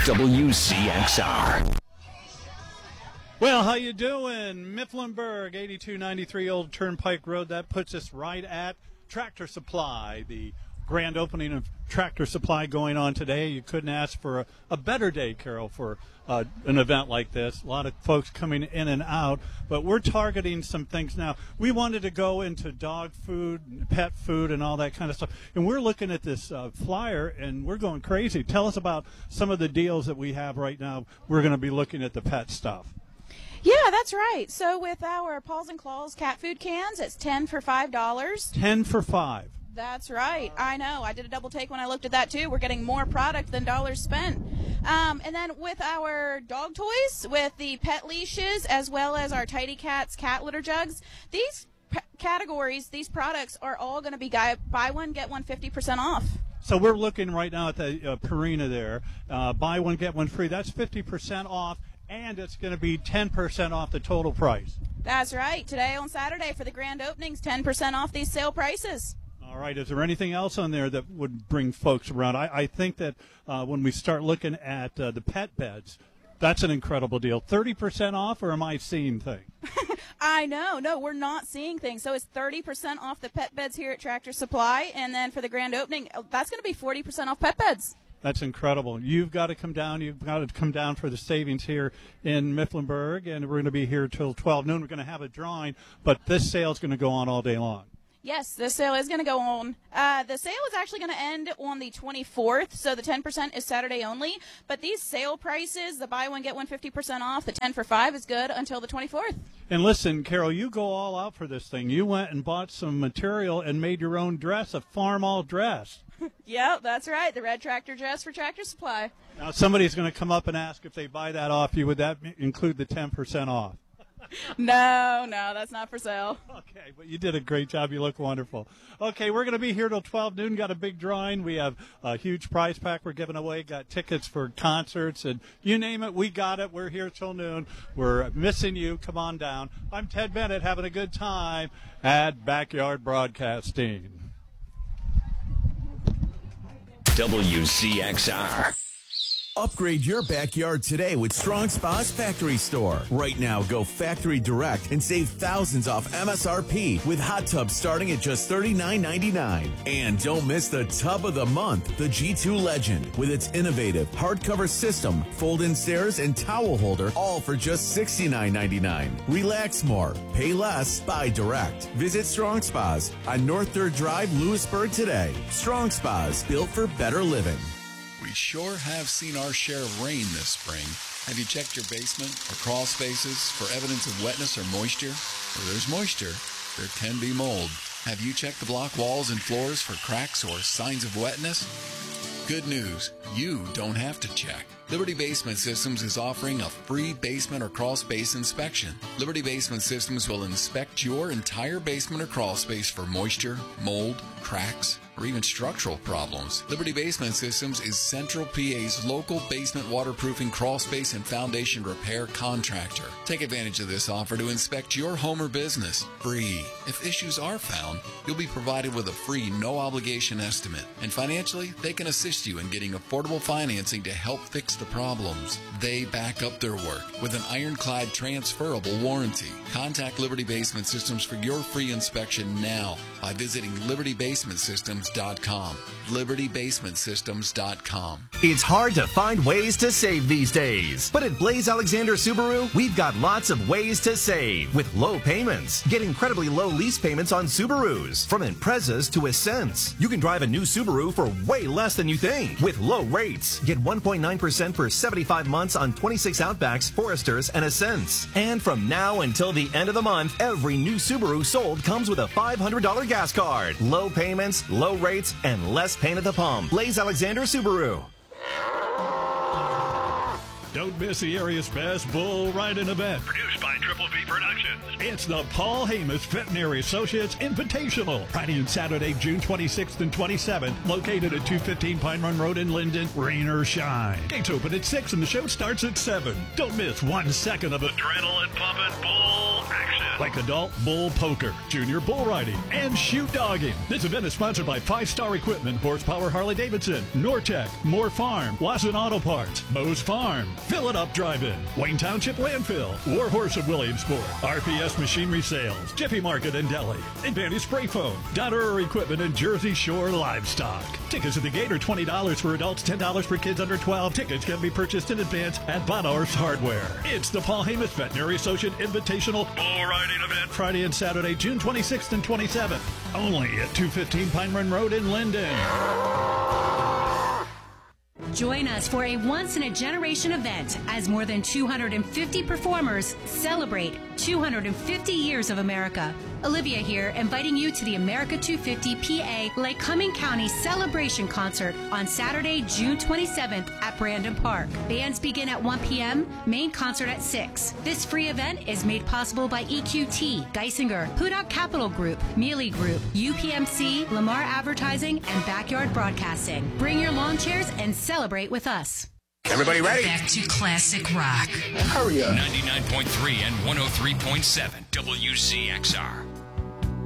WCXR. Well, how you doing? Mifflinburg, 8293 Old Turnpike Road. That puts us right at Tractor Supply, the grand opening of Tractor Supply going on today. You couldn't ask for a better day, Carol, for an event like this. A lot of folks coming in and out, but we're targeting some things now. We wanted to go into dog food, pet food, and all that kind of stuff, and we're looking at this flyer, and we're going crazy. Tell us about some of the deals that we have right now. We're going to be looking at the pet stuff. Yeah, that's right. So with our Paws and Claws cat food cans, it's 10 for $5. 10 for $5. That's right. I know. I did a double take when I looked at that, too. We're getting more product than dollars spent. And then with our dog toys, with the pet leashes, as well as our Tidy Cats cat litter jugs, these categories, these products are all going to be buy one, get one 50% off. So we're looking right now at the Purina there. Buy one, get one free. That's 50% off. And it's going to be 10% off the total price. That's right. Today on Saturday for the grand openings, 10% off these sale prices. All right. Is there anything else on there that would bring folks around? I think that when we start looking at the pet beds, that's an incredible deal. 30% off, or am I seeing things? I know. No, we're not seeing things. So it's 30% off the pet beds here at Tractor Supply. And then for the grand opening, that's going to be 40% off pet beds. That's incredible. You've got to come down. You've got to come down for the savings here in Mifflinburg, and we're going to be here till 12 noon. We're going to have a drawing, but this sale is going to go on all day long. Yes, this sale is going to go on. The sale is actually going to end on the 24th, so the 10% is Saturday only. But these sale prices, the buy one, get one 50% off, the 10 for $5 is good until the 24th. And listen, Carol, you go all out for this thing. You went and bought some material and made your own dress, a farm-all dress. Yep, that's right. The red tractor dress for Tractor Supply. Now, somebody's going to come up and ask if they buy that off you. Would that include the 10% off? No, that's not for sale. Okay, but you did a great job. You look wonderful. Okay, we're going to be here till 12 noon. Got a big drawing. We have a huge prize pack we're giving away. Got tickets for concerts, and you name it, we got it. We're here till noon. We're missing you. Come on down. I'm Ted Bennett, having a good time at Backyard Broadcasting. WCXR. Upgrade your backyard today with Strong Spa's Factory Store. Right now, go factory direct and save thousands off MSRP with hot tubs starting at just $39.99. And don't miss the tub of the month, the G2 Legend, with its innovative hardcover system, fold-in stairs, and towel holder, all for just $69.99. Relax more, pay less, buy direct. Visit Strong Spas on North 3rd Drive, Lewisburg today. Strong Spas, built for better living. We sure have seen our share of rain this spring. Have you checked your basement or crawl spaces for evidence of wetness or moisture? Where there's moisture, there can be mold. Have you checked the block walls and floors for cracks or signs of wetness? Good news, you don't have to check. Liberty Basement Systems is offering a free basement or crawl space inspection. Liberty Basement Systems will inspect your entire basement or crawl space for moisture, mold, cracks, or even structural problems. Liberty Basement Systems is Central PA's local basement waterproofing, crawl space, and foundation repair contractor. Take advantage of this offer to inspect your home or business free. If issues are found, you'll be provided with a free, no-obligation estimate. And financially, they can assist you in getting affordable financing to help fix the problems. They back up their work with an ironclad transferable warranty. Contact Liberty Basement Systems for your free inspection now by visiting libertybasementsystems.com. libertybasementsystems.com. It's hard to find ways to save these days, but at Blaze Alexander Subaru, we've got lots of ways to save with low payments. Get incredibly low lease payments on Subarus, from Imprezas to Ascents. You can drive a new Subaru for way less than you think with low rates. Get 1.9% for 75 months on 26 Outbacks, Foresters, and Ascents. And from now until the end of the month, every new Subaru sold comes with a $500 gas card. Low payments, low rates, and less pain at the pump. Blaze Alexander Subaru. Don't miss the area's best bull riding event. Produced by Triple Trophy Productions. It's the Paul Hamas Veterinary Associates Invitational. Friday and Saturday, June 26th and 27th, located at 215 Pine Run Road in Linden, rain or shine. Gates open at 6 and the show starts at 7. Don't miss 1 second of Adrenaline pumping bull action. like adult bull poker, junior bull riding, and shoot dogging. This event is sponsored by 5-Star Equipment, Horsepower Harley-Davidson, Nortec, Moore Farm, Wasson Auto Parts, Moe's Farm, Fill It Up Drive-In, Wayne Township Landfill, Warhorse of Williamsport, RPS Machinery Sales, Jiffy Market and Deli, Advantage Spray Foam, Dotterer Equipment, and Jersey Shore Livestock. Tickets at the gate are $20 for adults, $10 for kids under 12. Tickets can be purchased in advance at Bonhorse Hardware. It's the Paul Hamas Veterinary Associate Invitational Bull riding event. Friday and Saturday, June 26th and 27th. Only at 215 Pine Run Road in Linden. Join us for a once-in-a-generation event as more than 250 performers celebrate 250 years of America. Olivia here, inviting you to the America 250 PA Lake Cumming County Celebration Concert on Saturday, June 27th at Brandon Park. Bands begin at 1 p.m., main concert at 6. This free event is made possible by EQT, Geisinger, Hudak Capital Group, Mealy Group, UPMC, Lamar Advertising, and Backyard Broadcasting. Bring your lawn chairs and celebrate with us. Everybody ready? Back to classic rock. Hurry up. 99.3 and 103.7 WCXR.